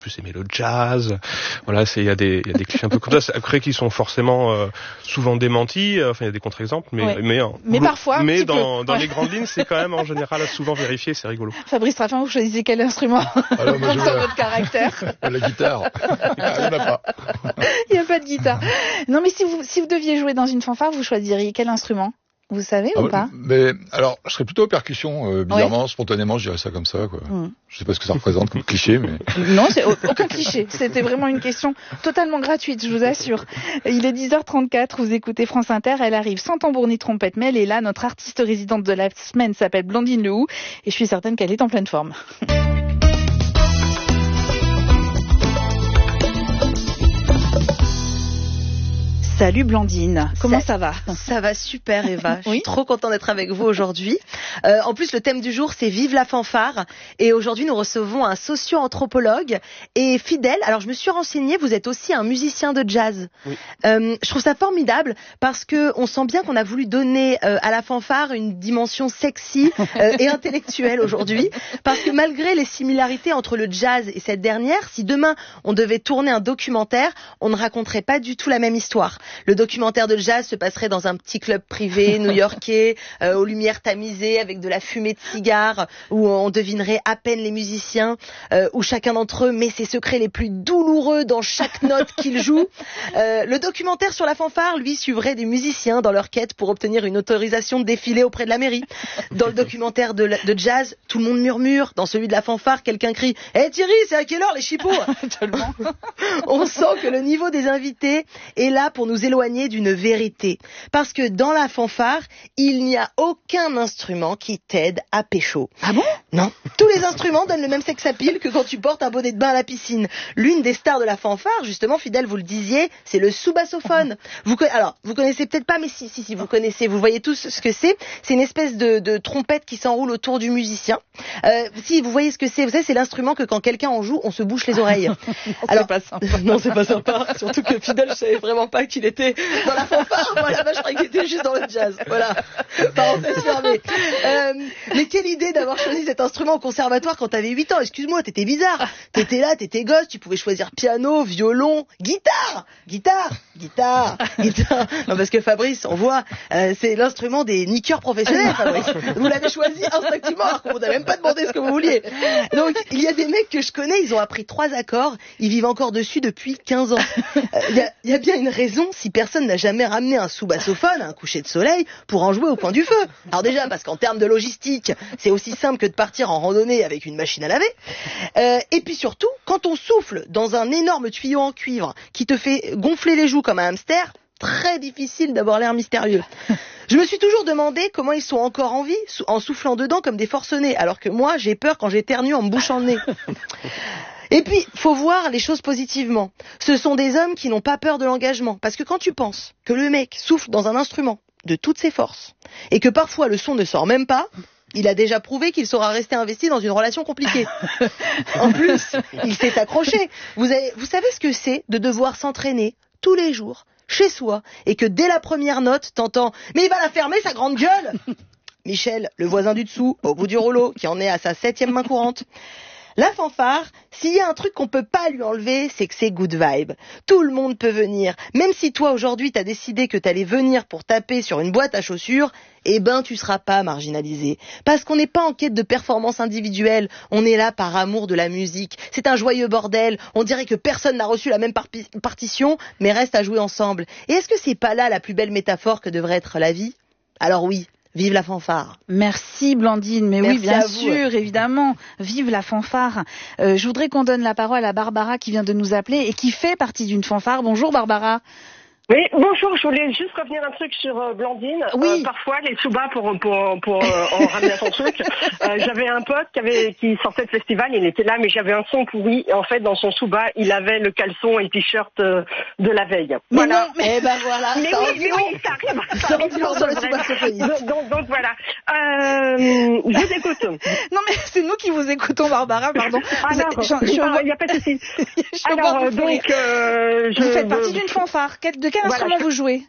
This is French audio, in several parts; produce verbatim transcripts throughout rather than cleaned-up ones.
plus aimer le jazz. Voilà, c'est il y a des il y a des clichés un peu comme ça, après qui sont forcément euh, souvent démentis. Enfin, il y a des contre-exemples, mais ouais. mais mais glo- parfois, mais dans peu. dans ouais. les grandes lignes, c'est quand même en général souvent vérifié, c'est rigolo. Fabrice Raffin, vous choisissez quel instrument Alors, moi, je sur veux votre caractère? la guitare. Il n'y en a pas. Il n'y a pas de guitare. Non, mais si vous si vous deviez jouer dans une fanfare, vous choisiriez quel instrument? Vous savez Ah, ou pas? Mais alors, je serais plutôt percussion, euh, bizarrement, ouais. spontanément, je dirais ça comme ça, quoi. Mm. Je sais pas ce que ça représente comme cliché, mais non, c'est aucun cliché. C'était vraiment une question totalement gratuite, je vous assure. Il est dix heures trente-quatre, vous écoutez France Inter, elle arrive sans tambour ni trompette, mais elle est là. Notre artiste résidente de la semaine s'appelle Blandine Lehou, et je suis certaine qu'elle est en pleine forme. Salut Blandine, comment ça, ça va? Ça va super Eva, je oui suis trop contente d'être avec vous aujourd'hui. Euh, en plus le thème du jour c'est Vive la fanfare et aujourd'hui nous recevons un socio-anthropologue et fidèle. Alors je me suis renseignée, vous êtes aussi un musicien de jazz. Oui. Euh, je trouve ça formidable parce que on sent bien qu'on a voulu donner euh, à la fanfare une dimension sexy euh, et intellectuelle aujourd'hui parce que malgré les similarités entre le jazz et cette dernière, si demain on devait tourner un documentaire, on ne raconterait pas du tout la même histoire. Le documentaire de jazz se passerait dans un petit club privé new-yorkais, euh, aux lumières tamisées, avec de la fumée de cigares, où on devinerait à peine les musiciens, euh, où chacun d'entre eux met ses secrets les plus douloureux dans chaque note qu'il joue. Euh, le documentaire sur la fanfare, lui, suivrait des musiciens dans leur quête pour obtenir une autorisation de défiler auprès de la mairie. Dans le documentaire de, de jazz, tout le monde murmure. Dans celui de la fanfare, quelqu'un crie « Hé hey Thierry, c'est à quelle heure les chipots ?» On sent que le niveau des invités est là pour nous éloigner d'une vérité. Parce que dans la fanfare, il n'y a aucun instrument qui t'aide à pécho. Ah bon? Non. Tous les instruments donnent le même sex appeal que quand tu portes un bonnet de bain à la piscine. L'une des stars de la fanfare, justement, fidèle, vous le disiez, c'est le sous-bassophone. Vous, alors, vous connaissez peut-être pas, mais si, si, si, vous connaissez, vous voyez tous ce que c'est. C'est une espèce de, de trompette qui s'enroule autour du musicien. Euh, si, vous voyez ce que c'est. Vous savez, c'est l'instrument que quand quelqu'un en joue, on se bouche les oreilles. Alors, c'est pas sympa. Non, c'est pas sympa. Surtout que fidèle, je savais vraiment pas qu'il était dans la fanfare. Voilà, bah, je croyais qu'il était juste dans le jazz. Voilà. Parenthèse fermée. Euh, mais quelle idée d'avoir choisi cet instrument au conservatoire quand t'avais huit ans. Excuse-moi, t'étais bizarre. T'étais là, t'étais gosse, tu pouvais choisir piano, violon, guitare, guitare, guitare, guitare. Non, parce que Fabrice, on voit, euh, c'est l'instrument des niqueurs professionnels, Fabrice. Vous l'avez choisi instinctivement, alors qu'on vous a même pas demandé ce que vous vouliez. Donc, il y a des mecs que je connais, ils ont appris trois accords, ils vivent encore dessus depuis quinze ans. Il euh, y, y a bien une raison si personne n'a jamais ramené un sous-bassophone à un coucher de soleil pour en jouer au coin du feu. Alors déjà, parce qu'en termes de logistique, c'est aussi simple que de partir en randonnée avec une machine à laver. Euh, et puis surtout, quand on souffle dans un énorme tuyau en cuivre qui te fait gonfler les joues comme un hamster, très difficile d'avoir l'air mystérieux. Je me suis toujours demandé comment ils sont encore en vie en soufflant dedans comme des forcenés, alors que moi, j'ai peur quand j'éternue en me bouchant le nez. Et puis, faut voir les choses positivement. Ce sont des hommes qui n'ont pas peur de l'engagement. Parce que quand tu penses que le mec souffle dans un instrument de toutes ses forces, et que parfois le son ne sort même pas, il a déjà prouvé qu'il saura rester investi dans une relation compliquée. En plus, il s'est accroché. Vous, avez, vous savez ce que c'est de devoir s'entraîner tous les jours, chez soi, et que dès la première note, t'entends « Mais il va la fermer, sa grande gueule !» Michel, le voisin du dessous, au bout du rouleau, qui en est à sa septième main courante. La fanfare, s'il y a un truc qu'on peut pas lui enlever, c'est que c'est good vibe. Tout le monde peut venir. Même si toi, aujourd'hui, t'as décidé que t'allais venir pour taper sur une boîte à chaussures, eh ben, tu seras pas marginalisé. Parce qu'on n'est pas en quête de performance individuelle. On est là par amour de la musique. C'est un joyeux bordel. On dirait que personne n'a reçu la même par- partition, mais reste à jouer ensemble. Et est-ce que c'est pas là la plus belle métaphore que devrait être la vie? Alors oui. Vive la fanfare. Merci Blandine, mais Merci oui, bien vous, sûr, ouais. évidemment. Vive la fanfare. Euh, je voudrais qu'on donne la parole à Barbara qui vient de nous appeler et qui fait partie d'une fanfare. Bonjour Barbara. Oui, bonjour, je voulais juste revenir un truc sur euh, Blandine. Oui. Euh, parfois, les sous-bas, pour, pour, pour euh, en ramener à son truc, euh, j'avais un pote qui avait qui sortait de festival, il était là, mais j'avais un son pourri. Et en fait, dans son sous-bas, il avait le caleçon et le t-shirt euh, de la veille. Mais Voilà. non, mais... Eh ben voilà, Mais ça oui, en dit mais long. oui, ça arrive. Ça Ça en arrive dit long pour sur de le vrai. sous-bassophoniste. Donc, donc, donc voilà. Euh, je vous écoute. Non mais c'est nous qui vous écoutons Barbara, pardon. Alors, Vous êtes- je- je- il n'y a pas de souci. je vois Alors, vous euh, sourire. donc, euh, je... Vous faites partie d'une fanfare. Quel- De quel Voilà, instrument je- vous jouez?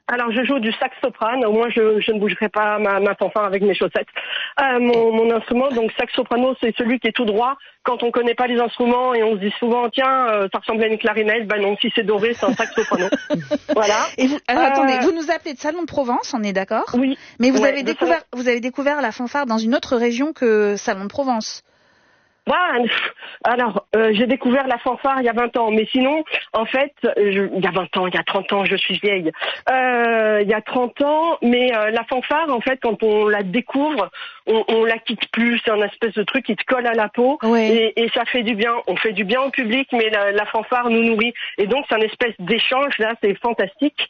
Alors, je joue du sax-soprano. Au moins, je, je ne bougerai pas ma, ma fanfare avec mes chaussettes. Euh, mon, mon instrument, donc sax-soprano, c'est celui qui est tout droit. Quand on connaît pas les instruments et on se dit souvent, tiens, euh, ça ressemble à une clarinette. Ben non, si c'est doré, c'est un sax-soprano. Voilà. Et vous, alors, euh... attendez, vous nous appelez de Salon de Provence, on est d'accord? Oui. Mais vous ouais, avez découvert, ça... vous avez découvert la fanfare dans une autre région que Salon de Provence. Ouais, alors, euh, j'ai découvert la fanfare il y a vingt ans, mais sinon, en fait, je, il y a vingt ans, il y a trente ans, je suis vieille, euh, il y a trente ans, mais euh, la fanfare, en fait, quand on la découvre, on, on la quitte plus, c'est un espèce de truc qui te colle à la peau, ouais. et, et ça fait du bien, on fait du bien au public, mais la, la fanfare nous nourrit, et donc c'est un espèce d'échange, là, c'est fantastique.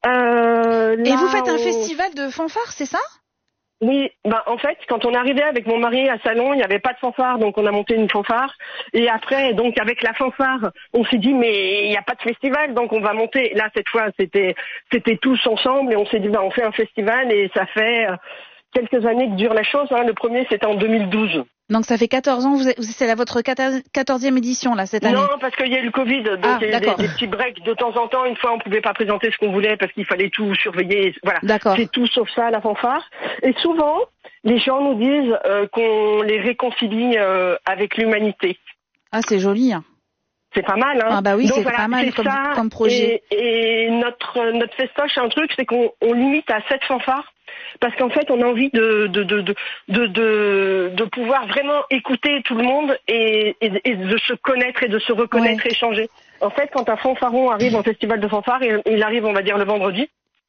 Euh, là, et vous faites un on... festival de fanfare, c'est ça? Oui, ben en fait, quand on arrivait avec mon mari à Salon, il n'y avait pas de fanfare, donc on a monté une fanfare. Et après, donc avec la fanfare, on s'est dit mais il n'y a pas de festival, donc on va monter. Là, cette fois, c'était c'était tous ensemble et on s'est dit ben on fait un festival et ça fait quelques années que dure la chose. Hein. Le premier, c'était en deux mille douze. Donc ça fait quatorze ans, vous êtes, c'est la, votre quatorzième édition là cette année. Non, parce qu'il y a eu le Covid, donc ah, il y a eu des, des petits breaks de temps en temps. Une fois, on pouvait pas présenter ce qu'on voulait parce qu'il fallait tout surveiller. Voilà, d'accord. C'est tout sauf ça, la fanfare. Et souvent, les gens nous disent euh, qu'on les réconcilie euh, avec l'humanité. Ah, c'est joli. Hein. C'est pas mal, hein. Ah bah oui, donc, c'est voilà, pas mal comme, ça, comme projet. Et, et notre notre festoche, un truc, c'est qu'on on limite à sept fanfares. Parce qu'en fait, on a envie de de de de de, de, de pouvoir vraiment écouter tout le monde et, et, et de se connaître et de se reconnaître, ouais. échanger. En fait, quand un fanfaron arrive en festival de fanfare, il, il arrive, on va dire, le vendredi.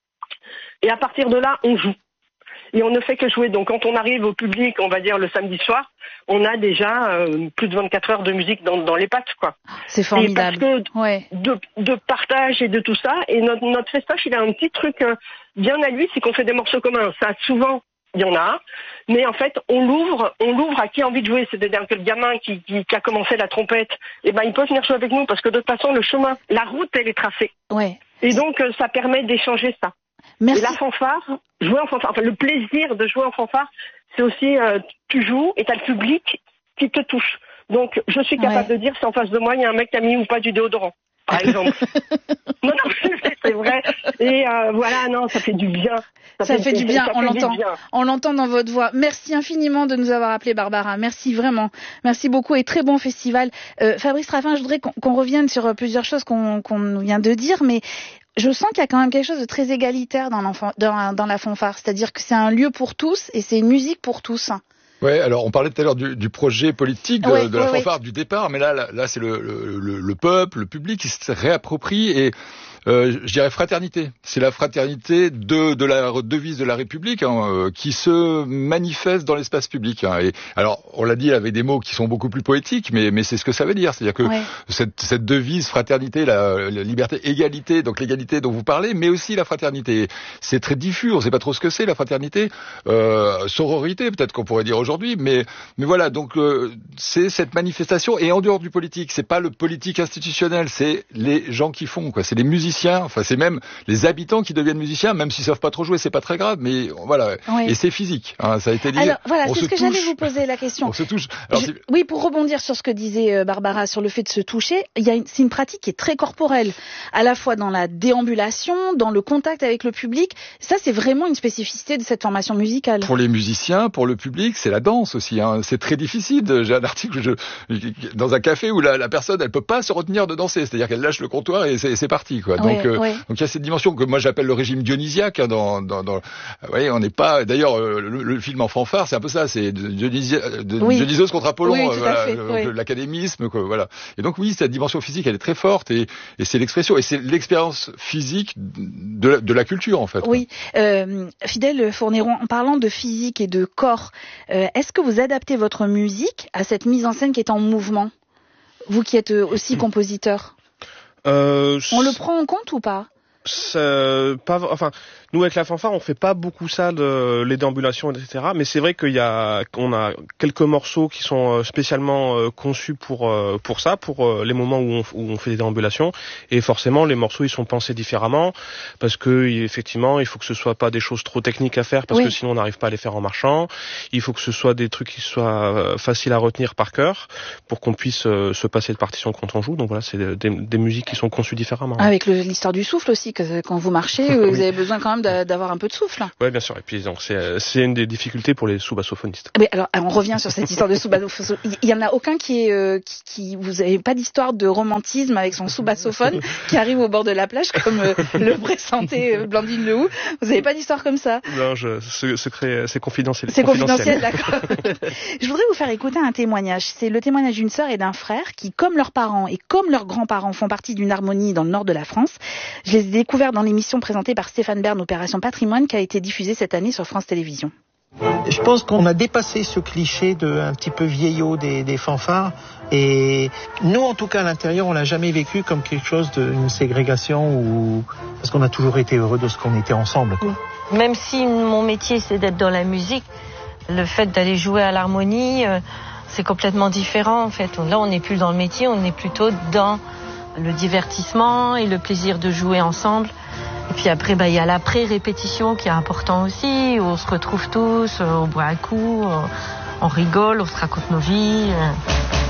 Et à partir de là, on joue. Et on ne fait que jouer. Donc, quand on arrive au public, on va dire le samedi soir, on a déjà euh, plus de vingt-quatre heures de musique dans, dans les pattes, quoi. C'est formidable. Et parce que ouais. de, de partage et de tout ça. Et notre, notre festoche, il a un petit truc euh, bien à lui, c'est qu'on fait des morceaux communs. Ça, souvent, il y en a. Mais en fait, on l'ouvre, on l'ouvre à qui a envie de jouer. C'est-à-dire que le gamin qui, qui, qui a commencé la trompette, eh ben, il peut venir jouer avec nous parce que de toute façon, le chemin, la route, elle est tracée. Ouais. Et donc, euh, ça permet d'échanger ça. Merci. Et la fanfare, jouer en fanfare, enfin le plaisir de jouer en fanfare, c'est aussi euh, tu joues et t'as le public qui te touche. Donc je suis capable ouais. de dire si en face de moi il y a un mec qui a mis ou pas du déodorant, par exemple. non, non, c'est vrai. Et euh, voilà, non, ça fait du bien. Ça, ça fait, fait du bien, ça on l'entend. On l'entend dans votre voix. Merci infiniment de nous avoir appelé, Barbara. Merci vraiment. Merci beaucoup et très bon festival. Euh, Fabrice Raffin, je voudrais qu'on, qu'on revienne sur plusieurs choses qu'on, qu'on vient de dire, mais je sens qu'il y a quand même quelque chose de très égalitaire dans, dans, dans la fanfare, c'est-à-dire que c'est un lieu pour tous et c'est une musique pour tous. Ouais, alors on parlait tout à l'heure du, du projet politique de, ouais, de la ouais, fanfare ouais. du départ, mais là, là, là c'est le, le, le peuple, le public qui se réapproprie et euh, je dirais fraternité. C'est la fraternité de, de la devise de la République hein, euh, qui se manifeste dans l'espace public. Hein. Et alors, on l'a dit avec des mots qui sont beaucoup plus poétiques, mais, mais c'est ce que ça veut dire. C'est-à-dire que ouais. cette, cette devise fraternité, la, la liberté, égalité, donc l'égalité dont vous parlez, mais aussi la fraternité. C'est très diffus. On ne sait pas trop ce que c'est la fraternité, euh, sororité peut-être qu'on pourrait dire aujourd'hui, mais mais voilà. Donc euh, c'est cette manifestation et en dehors du politique. C'est pas le politique institutionnel, c'est les gens qui font quoi. C'est les musiciens. Enfin, c'est même les habitants qui deviennent musiciens, même s'ils savent pas trop jouer, c'est pas très grave, mais voilà. Oui. Et c'est physique, hein, ça a été dit. Alors voilà, on c'est se ce que touche. j'allais vous poser la question. On se touche. Alors, Je, oui, pour rebondir sur ce que disait Barbara sur le fait de se toucher, il y a une, c'est une pratique qui est très corporelle, à la fois dans la déambulation, dans le contact avec le public. Ça, c'est vraiment une spécificité de cette formation musicale. Pour les musiciens, pour le public, c'est la danse aussi. Hein. C'est très difficile. J'ai un article je, dans un café où la, la personne, elle peut pas se retenir de danser, c'est-à-dire qu'elle lâche le comptoir et c'est, c'est parti, quoi. Ouais, donc, euh, ouais. donc il y a cette dimension que moi j'appelle le régime dionysiaque. Hein, dans, dans, dans, vous voyez, on n'est pas. D'ailleurs, le, le film en fanfare, c'est un peu ça. C'est Dionysi, de, oui. Dionysos contre Apollon, oui, euh, voilà, fait, le, oui. l'académisme, quoi, voilà. Et donc oui, cette dimension physique, elle est très forte et, et c'est l'expression et c'est l'expérience physique de la, de la culture en fait. Oui, euh, Fidèle Fourneron, en parlant de physique et de corps, euh, est-ce que vous adaptez votre musique à cette mise en scène qui est en mouvement, vous qui êtes aussi compositeur? Euh, On le prend en compte ou pas? C'est pas, enfin, nous avec la fanfare, on fait pas beaucoup ça de les déambulations, et cetera. Mais c'est vrai qu'il y a, qu'on a quelques morceaux qui sont spécialement conçus pour pour ça, pour les moments où on, où on fait des déambulations. Et forcément, les morceaux ils sont pensés différemment parce que effectivement, il faut que ce soit pas des choses trop techniques à faire parce oui. que sinon on n'arrive pas à les faire en marchant. Il faut que ce soit des trucs qui soient faciles à retenir par cœur pour qu'on puisse se passer de partition quand on joue. Donc voilà, c'est des, des musiques qui sont conçues différemment. Avec le, l'histoire du souffle aussi. que quand vous marchez, vous avez besoin quand même d'avoir un peu de souffle. Oui, bien sûr. Et puis donc c'est c'est une des difficultés pour les sous-bassophonistes. Mais alors, on revient sur cette histoire de sous-bassophone. Il y en a aucun qui est euh, qui, qui vous avez pas d'histoire de romantisme avec son sous-bassophone qui arrive au bord de la plage comme euh, le pressentait euh, Blandine Lehou. Vous avez pas d'histoire comme ça? Non, je, c'est, secret, c'est confidentiel. C'est confidentiel, d'accord. Je voudrais vous faire écouter un témoignage. C'est le témoignage d'une sœur et d'un frère qui, comme leurs parents et comme leurs grands-parents, font partie d'une harmonie dans le nord de la France. Je les ai découverts dans l'émission présentée par Stéphane Bern, Opération Patrimoine, qui a été diffusée cette année sur France Télévisions. Je pense qu'on a dépassé ce cliché de un petit peu vieillot des, des fanfares, et nous en tout cas à l'intérieur on l'a jamais vécu comme quelque chose d'une ségrégation, ou parce qu'on a toujours été heureux de ce qu'on était ensemble, quoi. Même si mon métier c'est d'être dans la musique, le fait d'aller jouer à l'harmonie euh, c'est complètement différent en fait. Là on n'est plus dans le métier, on est plutôt dans le divertissement et le plaisir de jouer ensemble. Et puis après, bah, il y a l'après-répétition qui est important aussi, où on se retrouve tous, euh, on boit un coup, euh, on rigole, on se raconte nos vies. Euh.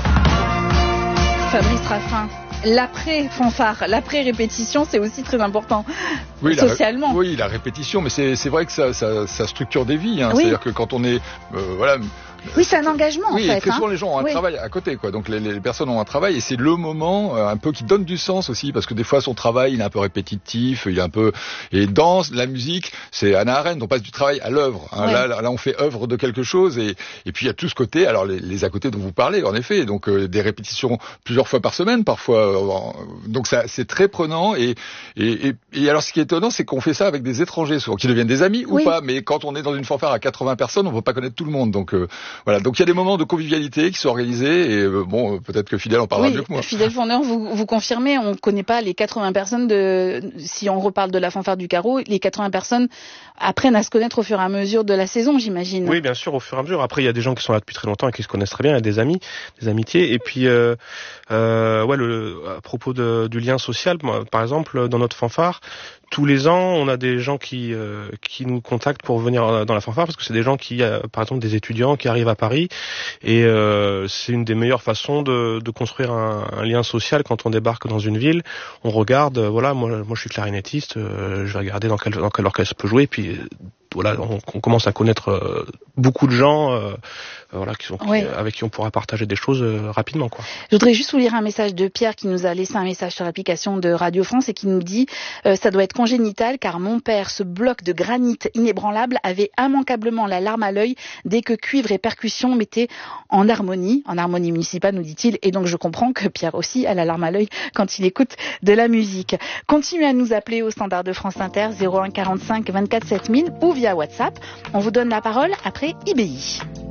Fabrice Raffin, l'après-fanfare, l'après-répétition, c'est aussi très important, oui, socialement. La, oui, la répétition, mais c'est, c'est vrai que ça, ça, ça structure des vies. Hein. Oui. C'est-à-dire que quand on est... Euh, voilà. Oui, c'est un engagement, oui, en fait. très souvent, hein. les gens ont un oui. travail à côté, quoi. Donc, les, les personnes ont un travail, et c'est le moment euh, un peu qui donne du sens aussi, parce que des fois, son travail, il est un peu répétitif, il est un peu... Et dans la musique, c'est Hannah Arendt, on passe du travail à l'œuvre. Hein. Ouais. Là, là, on fait œuvre de quelque chose, et, et puis il y a tout ce côté, alors les, les à côté dont vous parlez, en effet, donc euh, des répétitions plusieurs fois par semaine, parfois. Euh, donc, ça, c'est très prenant, et, et, et, et alors, ce qui est étonnant, c'est qu'on fait ça avec des étrangers, souvent, qui deviennent des amis oui. ou pas, mais quand on est dans une fanfare à quatre-vingts personnes, on ne peut pas connaître tout le monde. Donc, euh, voilà. Donc, il y a des moments de convivialité qui sont organisés, et euh, bon, peut-être que Fidèle en parlera oui, mieux que moi. Fidèle Fourneur, vous, vous confirmez, on ne connaît pas les quatre-vingts personnes de, si on reparle de la fanfare du carreau, les quatre-vingts personnes apprennent à se connaître au fur et à mesure de la saison, j'imagine. Oui, bien sûr, au fur et à mesure. Après, il y a des gens qui sont là depuis très longtemps et qui se connaissent très bien, il y a des amis, des amitiés. Et puis, euh, euh, ouais, le, à propos de, du lien social, moi, par exemple, dans notre fanfare, tous les ans, on a des gens qui euh, qui nous contactent pour venir dans la fanfare, parce que c'est des gens qui, euh, par exemple, des étudiants qui arrivent à Paris, et euh, c'est une des meilleures façons de, de construire un, un lien social quand on débarque dans une ville. On regarde, euh, voilà, moi, moi je suis clarinettiste, euh, je vais regarder dans quel dans quel orchestre je peux jouer, puis euh, voilà, on, on commence à connaître euh, beaucoup de gens, euh, voilà, qui sont, oui. qui, avec qui on pourra partager des choses euh, rapidement, quoi. Je voudrais juste vous lire un message de Pierre qui nous a laissé un message sur l'application de Radio France et qui nous dit euh, ça doit être congénital car mon père, ce bloc de granit inébranlable, avait immanquablement la larme à l'œil dès que cuivre et percussion mettaient en harmonie, en harmonie municipale, nous dit-il, et donc je comprends que Pierre aussi a la larme à l'œil quand il écoute de la musique. Continuez à nous appeler au standard de France Inter zéro un quarante-cinq vingt-quatre sept mille ou via WhatsApp. On vous donne la parole après I B I.